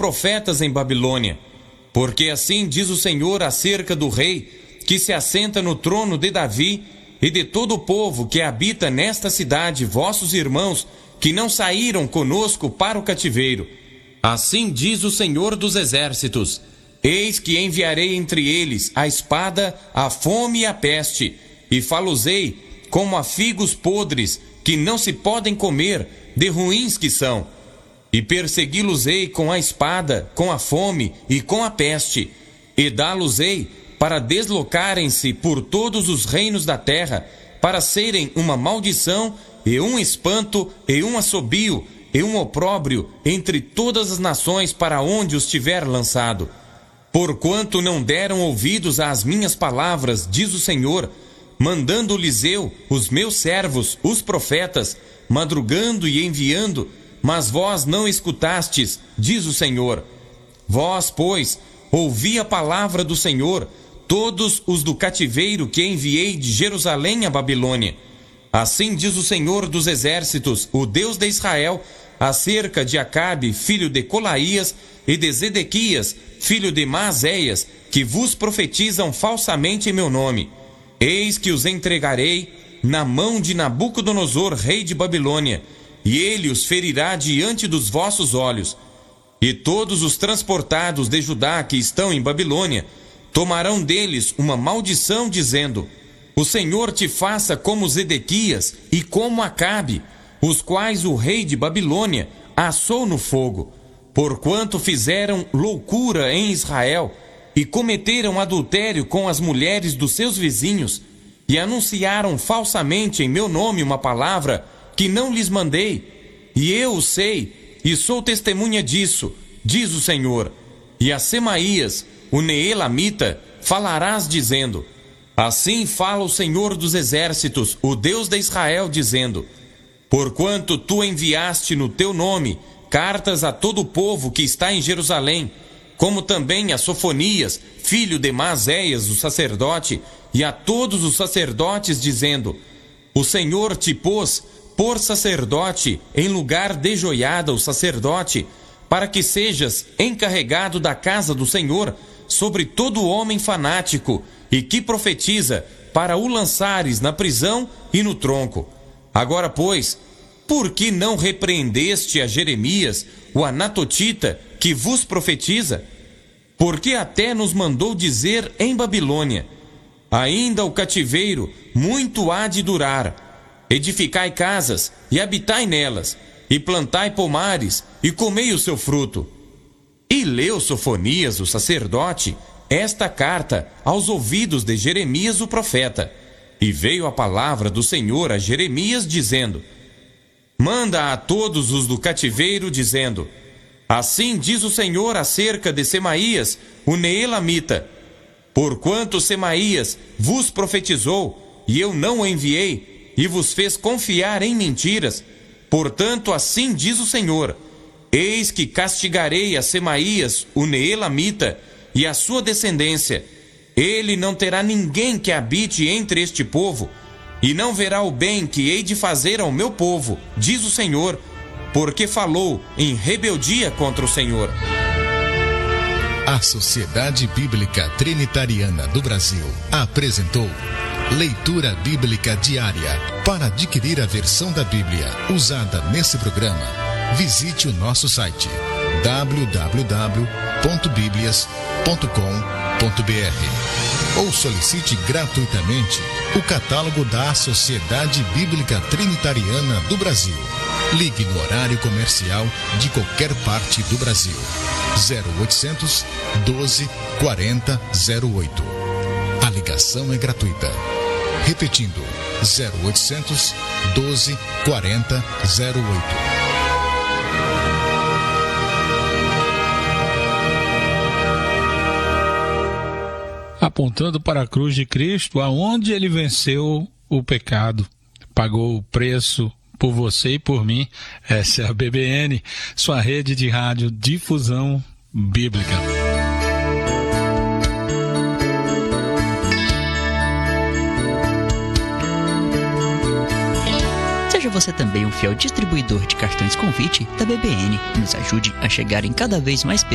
profetas em Babilônia. Porque assim diz o Senhor acerca do rei que se assenta no trono de Davi e de todo o povo que habita nesta cidade, vossos irmãos, que não saíram conosco para o cativeiro. Assim diz o Senhor dos exércitos: eis que enviarei entre eles a espada, a fome e a peste, e falo-ei como a figos podres, que não se podem comer, de ruins que são. E persegui-los-ei com a espada, com a fome e com a peste, e dá-los-ei para deslocarem-se por todos os reinos da terra, para serem uma maldição, e um espanto, e um assobio, e um opróbrio entre todas as nações para onde os tiver lançado. Porquanto não deram ouvidos às minhas palavras, diz o Senhor, mandando-lhes eu, os meus servos, os profetas, madrugando e enviando, mas vós não escutastes, diz o Senhor. Vós, pois, ouvi a palavra do Senhor, todos os do cativeiro que enviei de Jerusalém à Babilônia. Assim diz o Senhor dos exércitos, o Deus de Israel, acerca de Acabe, filho de Colaías, e de Zedequias, filho de Maazéias, que vos profetizam falsamente em meu nome. Eis que os entregarei na mão de Nabucodonosor, rei de Babilônia, e ele os ferirá diante dos vossos olhos. E todos os transportados de Judá que estão em Babilônia tomarão deles uma maldição, dizendo: o Senhor te faça como Zedequias e como Acabe, os quais o rei de Babilônia assou no fogo, porquanto fizeram loucura em Israel e cometeram adultério com as mulheres dos seus vizinhos, e anunciaram falsamente em meu nome uma palavra que não lhes mandei. E eu o sei, e sou testemunha disso, diz o Senhor. E a Semaías, o Neelamita, falarás dizendo: assim fala o Senhor dos exércitos, o Deus de Israel, dizendo: porquanto tu enviaste no teu nome cartas a todo o povo que está em Jerusalém, como também a Sofonias, filho de Maazéias, o sacerdote, e a todos os sacerdotes, dizendo: o Senhor te pôs por sacerdote em lugar de Joiada, o sacerdote, para que sejas encarregado da casa do Senhor sobre todo homem fanático e que profetiza, para o lançares na prisão e no tronco. Agora, pois, por que não repreendeste a Jeremias, o anatotita, que vos profetiza? Porque até nos mandou dizer em Babilônia: ainda o cativeiro muito há de durar. Edificai casas e habitai nelas, e plantai pomares e comei o seu fruto. E leu Sofonias, o sacerdote, esta carta aos ouvidos de Jeremias, o profeta. E veio a palavra do Senhor a Jeremias, dizendo: manda a todos os do cativeiro, dizendo: assim diz o Senhor acerca de Semaías, o Neelamita: porquanto Semaías vos profetizou, e eu não o enviei, e vos fez confiar em mentiras, portanto assim diz o Senhor: eis que castigarei a Semaías, o Neelamita, e a sua descendência. Ele não terá ninguém que habite entre este povo, e não verá o bem que hei de fazer ao meu povo, diz o Senhor, porque falou em rebeldia contra o Senhor. A Sociedade Bíblica Trinitariana do Brasil apresentou Leitura Bíblica Diária. Para adquirir a versão da Bíblia usada nesse programa, visite o nosso site www.biblias.com.br ou solicite gratuitamente o catálogo da Sociedade Bíblica Trinitariana do Brasil. Ligue no horário comercial de qualquer parte do Brasil. 0800 12 40 08. A ligação é gratuita. Repetindo, 0800 12 40 08. Apontando para a cruz de Cristo, aonde ele venceu o pecado, pagou o preço por você e por mim. Essa é a BBN, sua rede de rádio difusão bíblica. Seja você também um fiel distribuidor de cartões convite da BBN. Nos ajude a chegar em cada vez mais pessoas